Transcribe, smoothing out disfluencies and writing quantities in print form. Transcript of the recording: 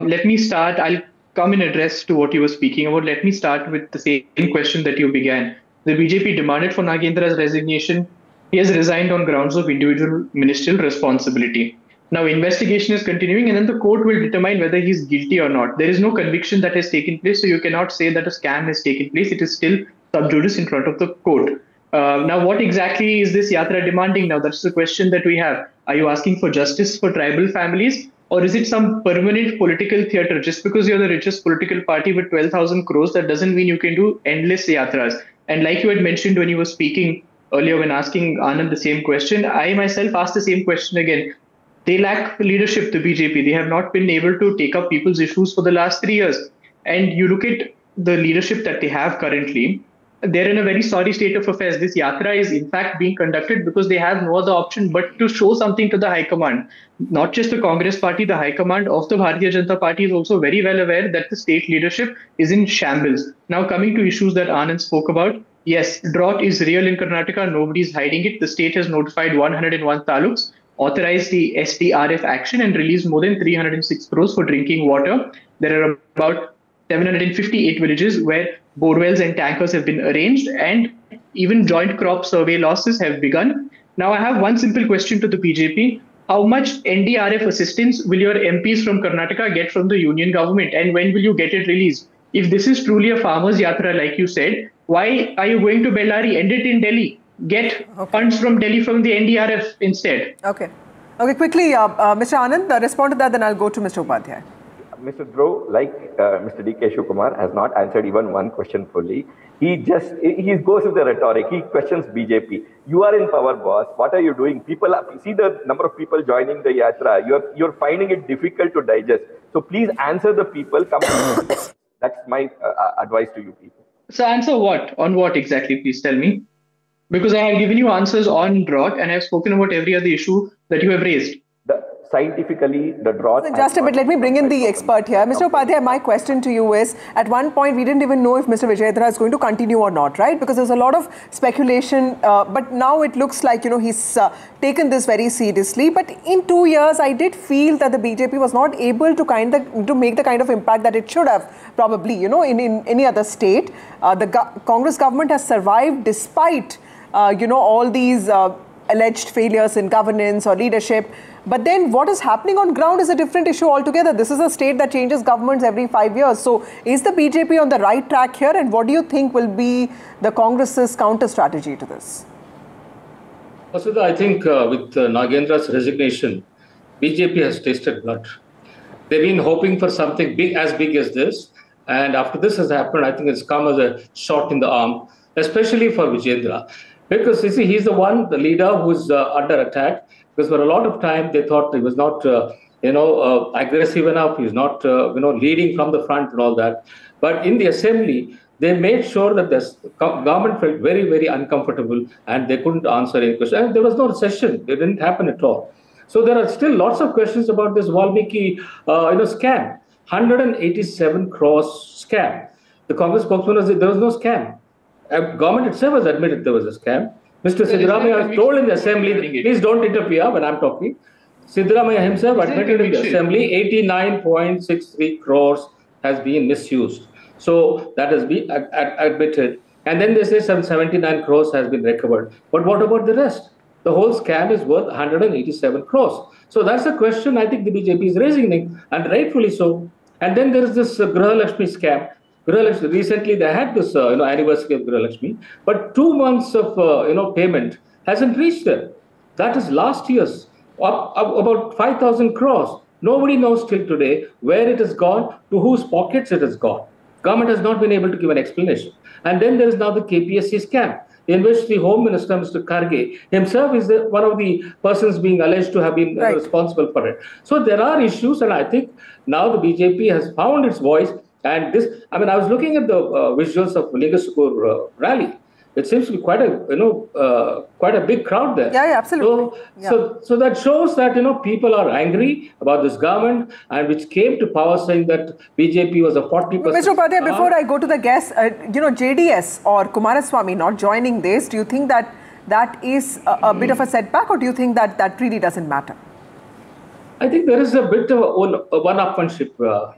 Let me start. I'll come in address to what you were speaking about. Let me start with the same question that you began. The BJP demanded for Nagendra's resignation. He has resigned on grounds of individual ministerial responsibility. Now, investigation is continuing, and then the court will determine whether he's guilty or not. There is no conviction that has taken place, so you cannot say that a scam has taken place. It is still sub judice in front of the court. Now, what exactly is this Yatra demanding now? That's the question that we have. Are you asking for justice for tribal families? Or is it some permanent political theater? Just because you're the richest political party with 12,000 crores, that doesn't mean you can do endless yatras. And like you had mentioned when you were speaking earlier, when asking Anand the same question, I myself asked the same question again. They lack leadership, the BJP. They have not been able to take up people's issues for the last 3 years. And you look at the leadership that they have currently, they're in a very sorry state of affairs. This yatra is in fact being conducted because they have no other option but to show something to the High Command. Not just the Congress party, the High Command of the Bharatiya Janata Party is also very well aware that the state leadership is in shambles. Now, coming to issues that Anand spoke about, yes, drought is real in Karnataka. Nobody is hiding it. The state has notified 101 taluks, authorized the SDRF action, and released more than 306 crores for drinking water. There are about 758 villages where borewells and tankers have been arranged, and even joint crop survey losses have begun. Now, I have one simple question to the BJP. How much NDRF assistance will your MPs from Karnataka get from the union government, and when will you get it released? If this is truly a farmer's yatra, like you said, why are you going to Bellary? End it in Delhi. Get funds from Delhi from the NDRF instead. Okay. Okay, quickly, Mr. Anand, respond to that, then I'll go to Mr. Upadhyay. Mr. Dhruv, like Mr. D.K. Shivakumar, has not answered even one question fully. He goes with the rhetoric. He questions BJP. You are in power, boss. What are you doing? See the number of people joining the yatra. You're finding it difficult to digest. So please answer the people. That's my advice to you people. So answer what? On what exactly? Please tell me. Because I have given you answers on drought and I have spoken about every other issue that you have raised. Scientifically, the drought... Just a bit, let me bring in the expert here. Mr. Upadhyay, my question to you is, at one point, we didn't even know if Mr. Vijayendra is going to continue or not, right? Because there's a lot of speculation, but now it looks like, he's taken this very seriously. But in 2 years, I did feel that the BJP was not able to make the kind of impact that it should have, probably, in any other state. The Congress government has survived despite, all these alleged failures in governance or leadership. But then what is happening on ground is a different issue altogether. This is a state that changes governments every 5 years. So is the BJP on the right track here? And what do you think will be the Congress's counter strategy to this? Vasudha, I think with Nagendra's resignation, BJP has tasted blood. They've been hoping for something big as this. And after this has happened, I think it's come as a shot in the arm, especially for Vijayendra. Because, you see, he's the leader who's under attack. Because for a lot of time, they thought he was not, aggressive enough. He's not, leading from the front and all that. But in the assembly, they made sure that the government felt very, very uncomfortable and they couldn't answer any question. And there was no session. It didn't happen at all. So there are still lots of questions about this Valmiki, scam. 187 crores scam. The Congress spokesman said there was no scam. Government itself has admitted there was a scam. Mr. Siddaramaiah told in the assembly, please don't interfere when I'm talking. Siddaramaiah himself admitted in the assembly 89.63 crores has been misused. So that has been admitted. And then they say some 79 crores has been recovered. But what about the rest? The whole scam is worth 187 crores. So that's a question I think the BJP is raising, and rightfully so. And then there is this Griha Lakshmi scam. Recently they had this anniversary of Griha Lakshmi, but 2 months of payment hasn't reached them. That is last year's, up about 5,000 crores. Nobody knows till today where it has gone, to whose pockets it has gone. Government has not been able to give an explanation. And then there is now the KPSC scam, in which the Home Minister, Mr. Kharge, himself is one of the persons being alleged to have been responsible for it. So there are issues, and I think now the BJP has found its voice. And this, I was looking at the visuals of Lingasukur rally. It seems to be quite a big crowd there. Yeah, absolutely. So that shows that people are angry about this government, and which came to power saying that BJP was a 40%. Mr. Upadhyay, before I go to the guests, JDS or Kumaraswamy not joining this, do you think that is a bit of a setback, or do you think that really doesn't matter? I think there is a bit of a one-upmanship